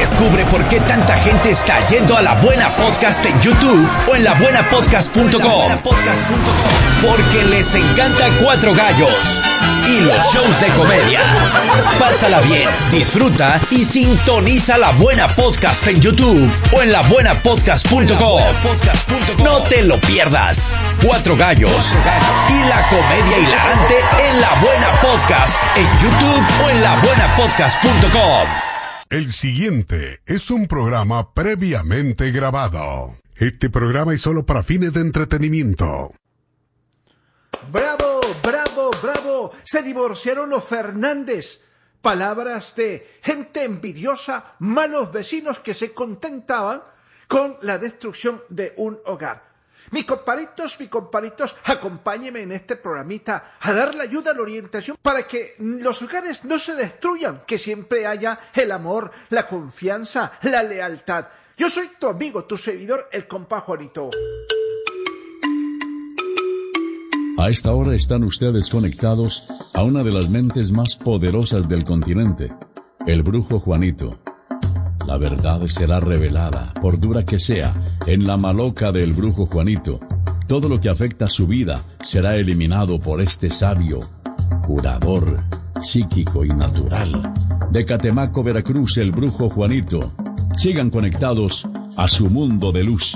Descubre por qué tanta gente está yendo a La Buena Podcast en YouTube o en labuenapodcast.com. Porque les encanta Cuatro Gallos y los shows de comedia. Pásala bien, disfruta y sintoniza La Buena Podcast en YouTube o en labuenapodcast.com. No te lo pierdas. Cuatro Gallos y la comedia hilarante en La Buena Podcast en YouTube o en labuenapodcast.com. El siguiente es un programa previamente grabado. Este programa es solo para fines de entretenimiento. ¡Bravo, bravo, bravo! Se divorciaron los Fernández. Palabras de gente envidiosa, malos vecinos que se contentaban con la destrucción de un hogar. Mis comparitos, acompáñenme en este programita a dar la ayuda, la orientación para que los hogares no se destruyan, que siempre haya el amor, la confianza, la lealtad. Yo soy tu amigo, tu servidor, el compa Juanito. A esta hora están ustedes conectados a una de las mentes más poderosas del continente, el brujo Juanito. La verdad será revelada, por dura que sea, en la maloca del brujo Juanito. Todo lo que afecta a su vida será eliminado por este sabio, curador, psíquico y natural. De Catemaco, Veracruz, el brujo Juanito. Sigan conectados a su mundo de luz.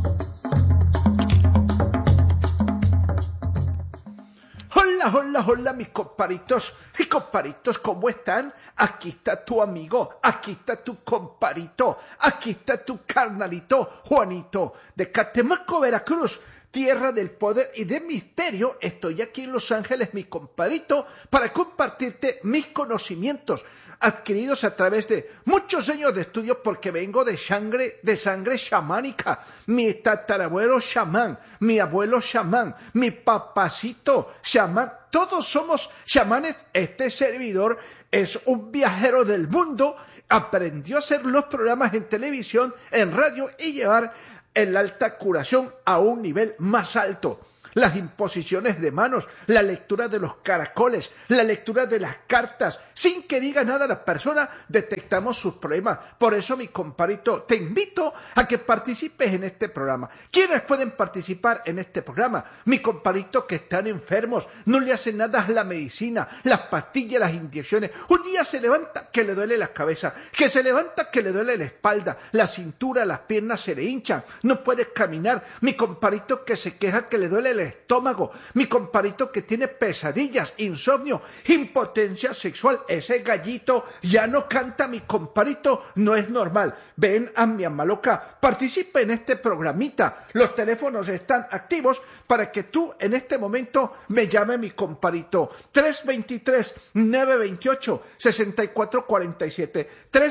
Hola, mis comparitos, ¿cómo están? Aquí está tu amigo, aquí está tu comparito, aquí está tu carnalito, Juanito, de Catemaco, Veracruz, tierra del poder y del misterio. Estoy aquí en Los Ángeles, mi comparito, para compartirte mis conocimientos adquiridos a través de muchos años de estudio, porque vengo de sangre chamánica. Mi tatarabuelo chamán, mi abuelo chamán, mi papacito chamán, todos somos chamanes. Este servidor es un viajero del mundo, aprendió a hacer los programas en televisión, en radio y llevar la alta curación a un nivel más alto. Las imposiciones de manos, la lectura de los caracoles, la lectura de las cartas, sin que diga nada la persona, detectamos sus problemas. Por eso, mi comparito, te invito a que participes en este programa. ¿Quiénes pueden participar en este programa? Mi comparito que están enfermos, no le hacen nada a la medicina, las pastillas, las inyecciones. Un día se levanta que le duele la cabeza, que se levanta que le duele la espalda, la cintura, las piernas se le hinchan, no puede caminar. Mi comparito que se queja que le duele el estómago, mi comparito que tiene pesadillas, insomnio, impotencia sexual. Ese gallito ya no canta, mi comparito, no es normal. Ven a mi amaloca, participa en este programita. Los teléfonos están activos para que tú en este momento me llame, mi comparito. 323-928-6447.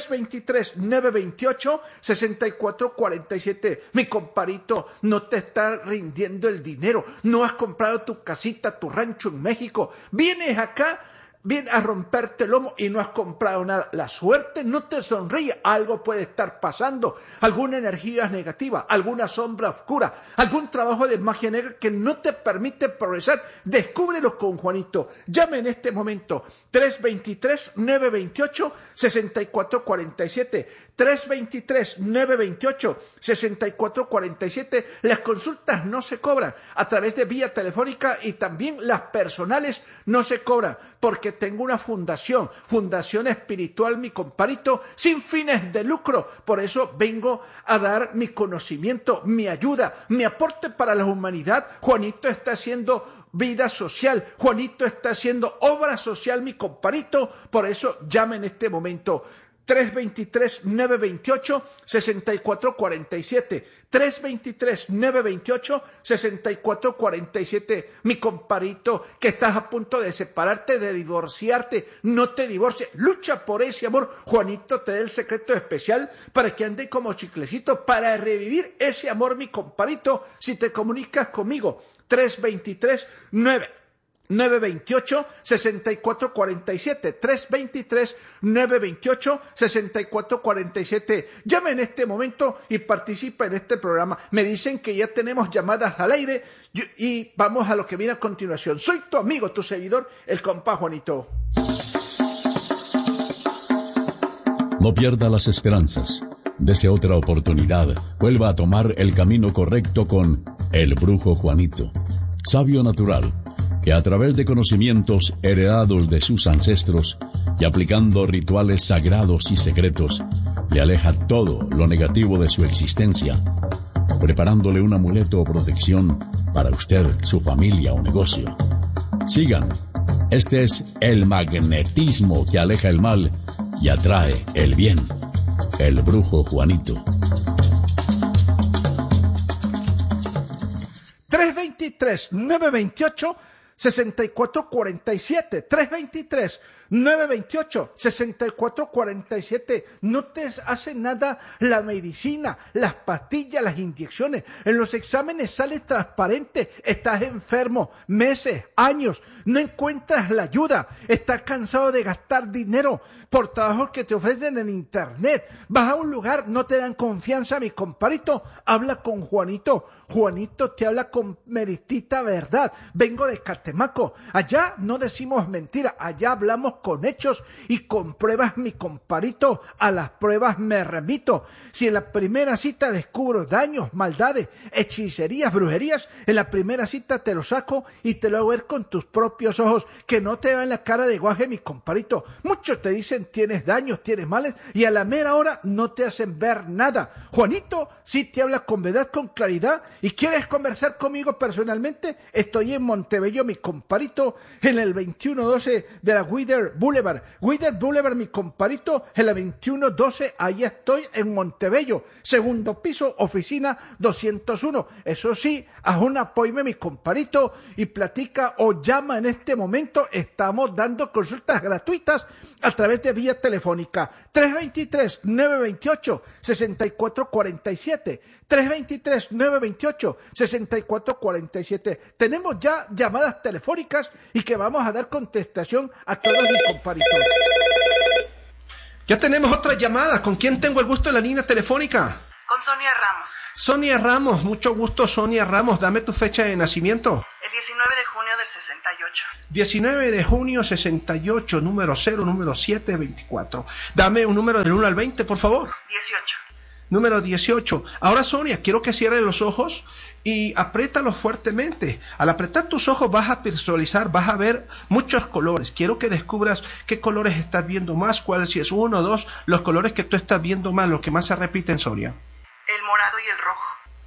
323-928-6447. Mi comparito, no te está rindiendo el dinero. No has comprado tu casita, tu rancho en México. Vienes acá, vienes a romperte el lomo y no has comprado nada. La suerte no te sonríe. Algo puede estar pasando. Alguna energía negativa, alguna sombra oscura, algún trabajo de magia negra que no te permite progresar. Descúbrelo con Juanito. Llame en este momento. 323-928-6447. 323-928-6447. Las consultas no se cobran a través de vía telefónica y también las personales no se cobran, porque tengo una fundación espiritual, mi comparito, sin fines de lucro. Por eso vengo a dar mi conocimiento, mi ayuda, mi aporte para la humanidad. Juanito está haciendo vida social, Juanito está haciendo obra social, mi comparito. Por eso llame en este momento. 323-928-6447. 323-928-6447. Mi comparito, que estás a punto de separarte, de divorciarte, no te divorcies. Lucha por ese amor. Juanito te da el secreto especial para que ande como chiclecito, para revivir ese amor, mi comparito. Si te comunicas conmigo, 323-928-6447. 323-928-6447. Llame en este momento y participa en este programa. Me dicen que ya tenemos llamadas al aire y vamos a lo que viene a continuación. Soy tu amigo, tu seguidor, el compa Juanito. No pierda las esperanzas. Dese otra oportunidad. Vuelva a tomar el camino correcto con el Brujo Juanito. Sabio natural, que a través de conocimientos heredados de sus ancestros y aplicando rituales sagrados y secretos, le aleja todo lo negativo de su existencia, preparándole un amuleto o protección para usted, su familia o negocio. Sigan. Este es el magnetismo que aleja el mal y atrae el bien. El Brujo Juanito. 323-928-6447. 323-928-6447. No te hace nada la medicina, las pastillas, las inyecciones. En los exámenes sale transparente. Estás enfermo meses, años. No encuentras la ayuda. Estás cansado de gastar dinero por trabajos que te ofrecen en internet. Vas a un lugar, no te dan confianza, mi comparito. Habla con Juanito. Juanito te habla con meritita verdad. Vengo de Catemaco. Allá no decimos mentira. Allá hablamos con hechos y con pruebas, mi comparito. A las pruebas me remito. Si en la primera cita descubro daños, maldades, hechicerías, brujerías, en la primera cita te lo saco y te lo hago ver con tus propios ojos. Que no te vean la cara de guaje, mi comparito. Muchos te dicen tienes daños, tienes males y a la mera hora no te hacen ver nada. Juanito sí te habla con verdad, con claridad. ¿Y quieres conversar conmigo personalmente? Estoy en Montebello, mi comparito, en el 2112 de la Wither Boulevard. Wither Boulevard, mi comparito, en la 2112, ahí estoy en Montebello. Segundo piso, oficina 201. Eso sí, haz un apoyo, mi comparito, y platica o llama en este momento. Estamos dando consultas gratuitas a través de vía telefónica. 323-928-6447. 323-928-6447. Tenemos ya llamadas telefónicas y que vamos a dar contestación a todos mis comparitos. Ya tenemos otra llamada. ¿Con quién tengo el gusto de la línea telefónica? Con Sonia Ramos. Sonia Ramos, mucho gusto, Sonia Ramos. Dame tu fecha de nacimiento. El 19 de junio del 68. 19 de junio 68, número 0, número 724. Dame un número del 1 al 20, por favor. 18. Número 18. Ahora, Sonia, quiero que cierres los ojos y apriétalos fuertemente. Al apretar tus ojos vas a visualizar, vas a ver muchos colores. Quiero que descubras qué colores estás viendo más, cuáles, si es uno o dos, los colores que tú estás viendo más, los que más se repiten, Sonia. El morado y el rojo.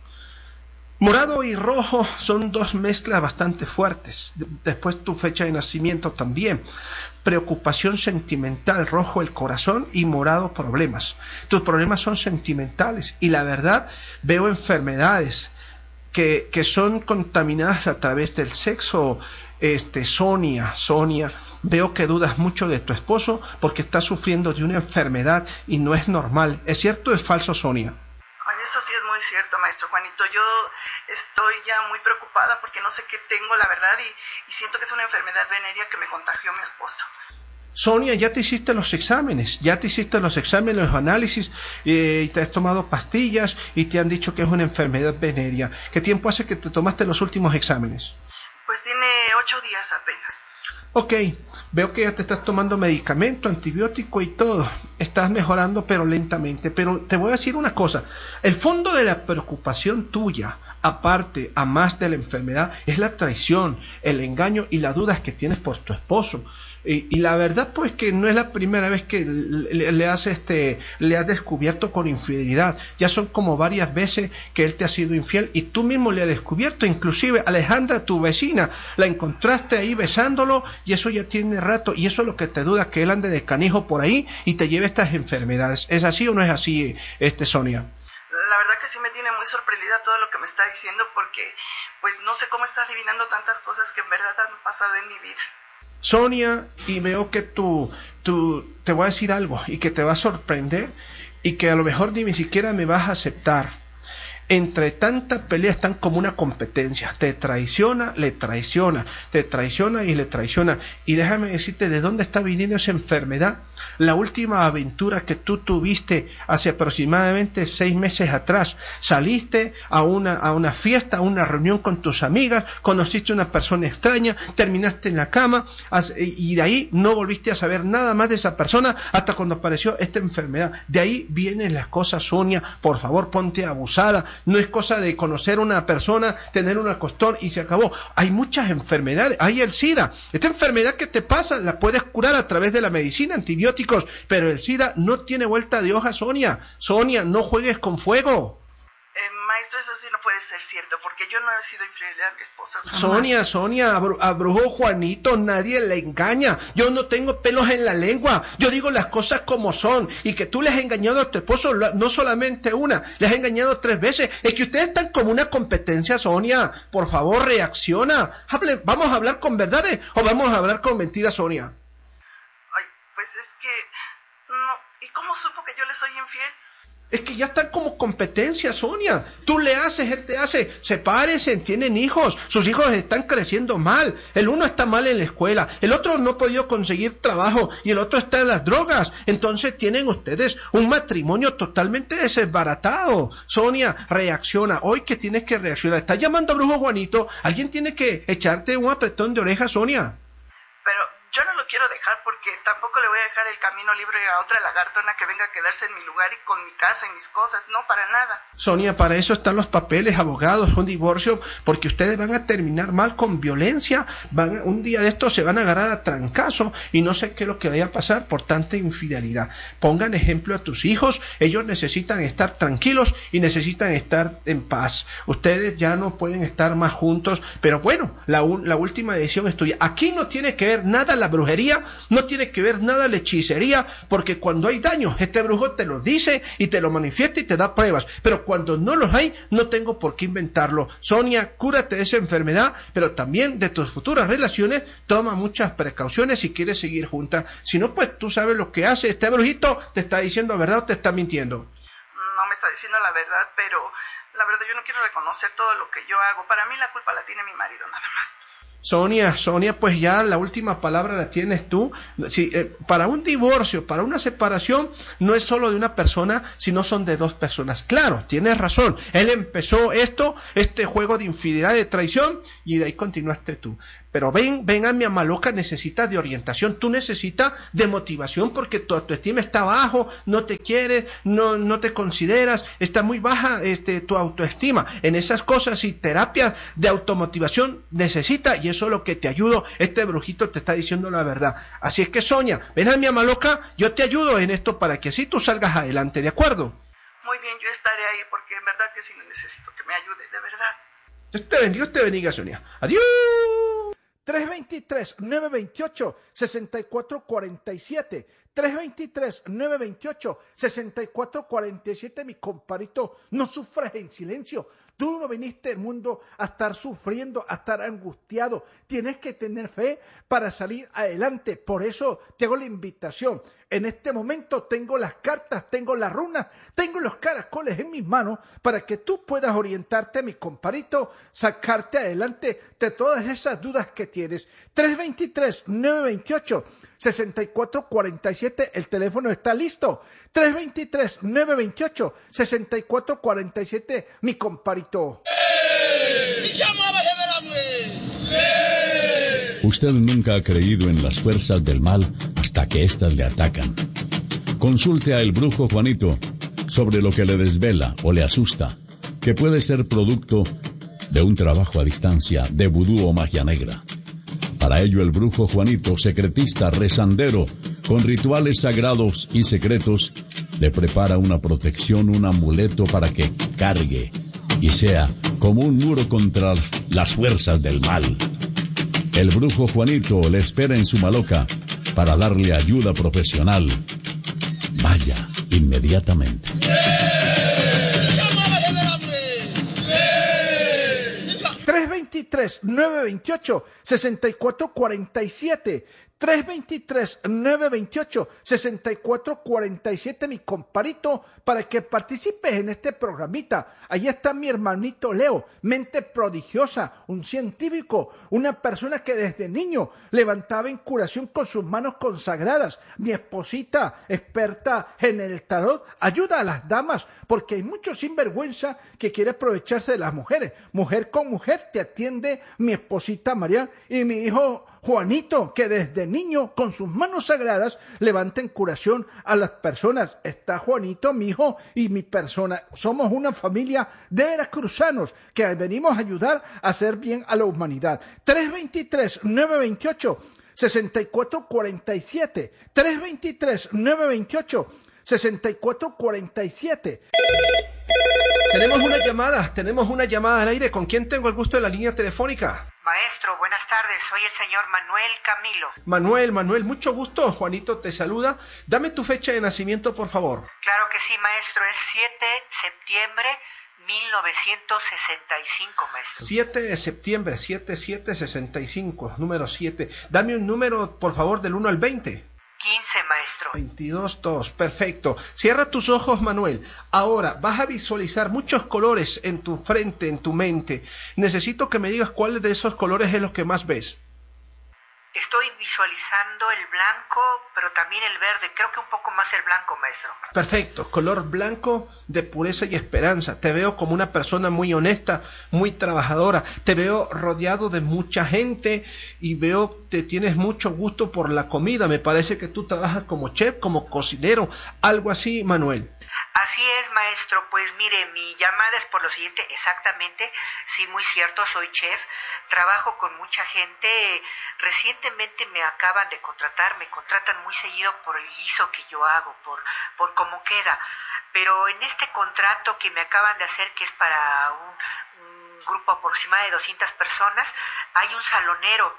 Morado y rojo son dos mezclas bastante fuertes. Después tu fecha de nacimiento también. Preocupación sentimental, rojo el corazón y morado problemas. Tus problemas son sentimentales y la verdad veo enfermedades que son contaminadas a través del sexo. Sonia, veo que dudas mucho de tu esposo porque está sufriendo de una enfermedad y no es normal. ¿Es cierto o es falso, Sonia? Eso sí es muy cierto, maestro Juanito. Yo estoy ya muy preocupada porque no sé qué tengo, la verdad, y siento que es una enfermedad venérea que me contagió mi esposo. Sonia, ya te hiciste los exámenes, los análisis, y te has tomado pastillas y te han dicho que es una enfermedad venérea. ¿Qué tiempo hace que te tomaste los últimos exámenes? Pues tiene 8 días apenas. Ok, veo que ya te estás tomando medicamento, antibiótico y todo. Estás mejorando pero lentamente. Pero te voy a decir una cosa. El fondo de la preocupación tuya, aparte, a más de la enfermedad, es la traición, el engaño y las dudas que tienes por tu esposo. Y la verdad pues que no es la primera vez que le has descubierto con infidelidad. Ya son como varias veces que él te ha sido infiel y tú mismo le has descubierto. Inclusive Alejandra, tu vecina, la encontraste ahí besándolo y eso ya tiene rato, y eso es lo que te duda, que él ande de canijo por ahí y te lleve estas enfermedades. ¿Es así o no es así, Sonia? La verdad que sí me tiene muy sorprendida todo lo que me está diciendo porque pues no sé cómo está adivinando tantas cosas que en verdad han pasado en mi vida. Sonia, y veo que tú te voy a decir algo y que te va a sorprender y que a lo mejor ni siquiera me vas a aceptar. entre tanta pelea están como una competencia. Te traiciona, le traiciona, te traiciona y le traiciona. Y déjame decirte de dónde está viniendo esa enfermedad. La última aventura que tú tuviste hace aproximadamente 6 meses atrás, saliste a una fiesta, a una reunión con tus amigas, conociste a una persona extraña, terminaste en la cama y de ahí no volviste a saber nada más de esa persona hasta cuando apareció esta enfermedad. De ahí vienen las cosas, Sonia. Por favor, ponte abusada. No es cosa de conocer a una persona, tener un acostón y se acabó. Hay muchas enfermedades. Hay el SIDA. Esta enfermedad que te pasa la puedes curar a través de la medicina, antibióticos, pero el SIDA no tiene vuelta de hoja, Sonia. Sonia, no juegues con fuego. Maestro, eso sí no puede ser cierto, porque yo no he sido infiel a mi esposo. Sonia, a brujo Juanito nadie le engaña. Yo no tengo pelos en la lengua. Yo digo las cosas como son. Y que tú le has engañado a tu esposo, no solamente una, le has engañado 3 veces. Es que ustedes están como una competencia, Sonia. Por favor, reacciona. ¿Vamos a hablar con verdades o vamos a hablar con mentiras, Sonia? Ay, pues es que... no. ¿Y cómo supo que yo le soy infiel? Es que ya están como competencia, Sonia. Tú le haces, él te hace. Se parecen, tienen hijos. Sus hijos están creciendo mal. El uno está mal en la escuela. El otro no ha podido conseguir trabajo. Y el otro está en las drogas. Entonces tienen ustedes un matrimonio totalmente desbaratado. Sonia, reacciona. Hoy que tienes que reaccionar. Estás llamando a brujo Juanito. Alguien tiene que echarte un apretón de oreja, Sonia. Pero... yo no lo quiero dejar porque tampoco le voy a dejar el camino libre a otra lagartona que venga a quedarse en mi lugar y con mi casa y mis cosas, no, para nada. Sonia, para eso están los papeles, abogados, un divorcio, porque ustedes van a terminar mal con violencia, un día de estos se van a agarrar a trancazo y no sé qué es lo que vaya a pasar por tanta infidelidad. Pongan ejemplo a tus hijos, ellos necesitan estar tranquilos y necesitan estar en paz. Ustedes ya no pueden estar más juntos, pero bueno, la última decisión es tuya. Aquí no tiene que ver nada la brujería, no tiene que ver nada la hechicería, porque cuando hay daños, este brujo te lo dice y te lo manifiesta y te da pruebas, pero cuando no los hay, no tengo por qué inventarlo. Sonia, cúrate de esa enfermedad, pero también de tus futuras relaciones, toma muchas precauciones si quieres seguir juntas. Si no, pues tú sabes lo que hace. Este brujito te está diciendo la verdad o te está mintiendo. No me está diciendo la verdad, pero la verdad yo no quiero reconocer todo lo que yo hago. Para mí la culpa la tiene mi marido, nada más. Sonia, pues ya la última palabra la tienes tú. Para un divorcio, para una separación, no es solo de una persona, sino son de 2 personas. Claro, tienes razón. Él empezó este juego de infidelidad, de traición, y de ahí continuaste tú. Pero ven a mi ama loca, necesitas de orientación, tú necesitas de motivación porque tu autoestima está bajo, no te quieres, no te consideras, está muy baja tu autoestima. En esas cosas y terapias de automotivación necesitas, y eso es lo que te ayudo. Este brujito te está diciendo la verdad. Así es que Sonia, ven a mi ama loca, yo te ayudo en esto para que así tú salgas adelante, ¿de acuerdo? Muy bien, yo estaré ahí porque en verdad que sí necesito que me ayude, de verdad. Dios te bendiga, Sonia. Adiós. 323-928-6447. 323-928-6447, mi comparito. No sufras en silencio. Tú no viniste al mundo a estar sufriendo, a estar angustiado. Tienes que tener fe para salir adelante. Por eso te hago la invitación. En este momento tengo las cartas, tengo las runas, tengo los caracoles en mis manos para que tú puedas orientarte, mi comparito, sacarte adelante de todas esas dudas que tienes. 323-928-6447, el teléfono está listo. 323-928-6447, mi comparito. Usted nunca ha creído en las fuerzas del mal hasta que éstas le atacan. Consulte a el brujo Juanito sobre lo que le desvela o le asusta, que puede ser producto de un trabajo a distancia de vudú o magia negra. Para ello el brujo Juanito, secretista, rezandero, con rituales sagrados y secretos, le prepara una protección, un amuleto para que cargue y sea como un muro contra las fuerzas del mal. El brujo Juanito le espera en su maloca para darle ayuda profesional. Vaya inmediatamente. 323-928-6447. 323-928-6447, mi comparito, para que participes en este programita. Ahí está mi hermanito Leo, mente prodigiosa, un científico, una persona que desde niño levantaba en curación con sus manos consagradas. Mi esposita, experta en el tarot, ayuda a las damas, porque hay mucho sinvergüenza que quiere aprovecharse de las mujeres. Mujer con mujer te atiende mi esposita María y mi hijo Juanito, que desde niño con sus manos sagradas levanta en curación a las personas. Está Juanito, mi hijo, y mi persona. Somos una familia de veracruzanos que venimos a ayudar a hacer bien a la humanidad. 323-928-6447. 323-928-6447. Tenemos una llamada al aire. ¿Con quién tengo el gusto de la línea telefónica? Maestro, buenas tardes, soy el señor Manuel Camilo. Manuel, mucho gusto. Juanito te saluda. Dame tu fecha de nacimiento, por favor. Claro que sí, maestro, es 7 de septiembre 1965, maestro. 7 de septiembre, 7765, número 7. Dame un número, por favor, del 1 al 20. 15, maestro. 22, 2, perfecto. Cierra tus ojos, Manuel. Ahora vas a visualizar muchos colores en tu frente, en tu mente. Necesito que me digas cuál de esos colores es los que más ves. Estoy visualizando el blanco, pero también el verde. Creo que un poco más el blanco, maestro. Perfecto, color blanco de pureza y esperanza. Te veo como una persona muy honesta, muy trabajadora. Te veo rodeado de mucha gente y veo que tienes mucho gusto por la comida. Me parece que tú trabajas como chef, como cocinero, algo así, Manuel. Así es, maestro. Pues mire, mi llamada es por lo siguiente, exactamente. Sí, muy cierto, soy chef. Trabajo con mucha gente. Recientemente me acaban de contratar, me contratan muy seguido por el guiso que yo hago, por cómo queda. Pero en este contrato que me acaban de hacer, que es para un grupo aproximado de 200 personas, hay un salonero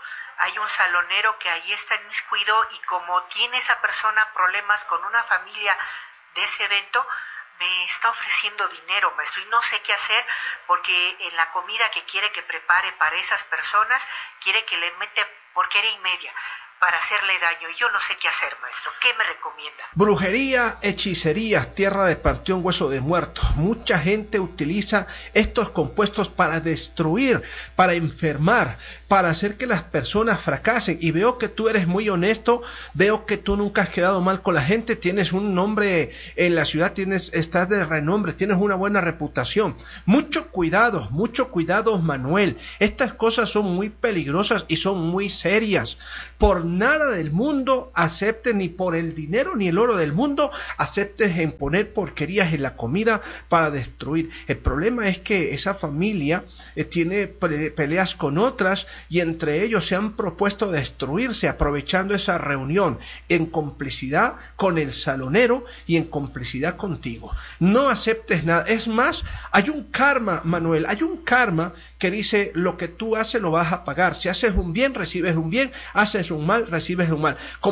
que ahí está inmiscuido, y como tiene esa persona problemas con una familia de ese evento, me está ofreciendo dinero, maestro, y no sé qué hacer, porque en la comida que quiere que prepare para esas personas, quiere que le mete porquería y media para hacerle daño, y yo no sé qué hacer, maestro. ¿Qué me recomienda? Brujería, hechicería, tierra de panteón, hueso de muerto. Mucha gente utiliza estos compuestos para destruir, para enfermar, para hacer que las personas fracasen. Y veo que tú eres muy honesto, veo que tú nunca has quedado mal con la gente, tienes un nombre en la ciudad, estás de renombre, tienes una buena reputación. Mucho cuidado, Manuel. Estas cosas son muy peligrosas y son muy serias. Por nada del mundo aceptes, ni por el dinero ni el oro del mundo aceptes en poner porquerías en la comida para destruir. El problema es que esa familia tiene peleas con otras, y entre ellos se han propuesto destruirse, aprovechando esa reunión en complicidad con el salonero y en complicidad contigo. No aceptes nada. Es más, hay un karma, Manuel, hay un karma que dice: lo que tú haces lo vas a pagar. Si haces un bien, recibes un bien; haces un mal, recibes un mal.